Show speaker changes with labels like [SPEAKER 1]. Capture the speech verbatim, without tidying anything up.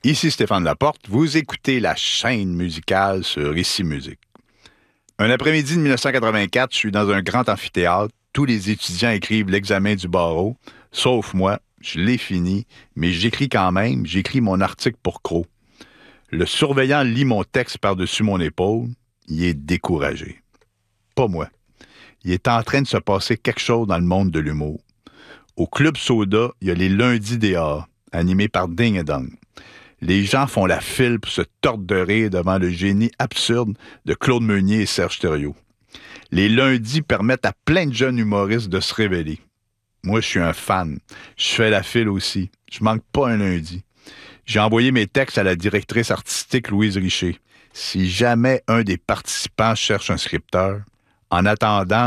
[SPEAKER 1] Ici Stéphane Laporte, vous écoutez la chaîne musicale sur Ici Musique. Un après-midi de dix-neuf cent quatre-vingt-quatre, je suis dans un grand amphithéâtre. Tous les étudiants écrivent l'examen du barreau, sauf moi. Je l'ai fini, mais j'écris quand même. J'écris mon article pour Crow. Le surveillant lit mon texte par-dessus mon épaule. Il est découragé. Pas moi. Il est en train de se passer quelque chose dans le monde de l'humour. Au Club Soda, il y a les lundis des arts, animés par Ding et Dong. Les gens font la file pour se tordre de rire devant le génie absurde de Claude Meunier et Serge Thériault. Les lundis permettent à plein de jeunes humoristes de se révéler. Moi, je suis un fan. Je fais la file aussi. Je manque pas un lundi. J'ai envoyé mes textes à la directrice artistique Louise Richer. Si jamais un des participants cherche un scripteur, en attendant,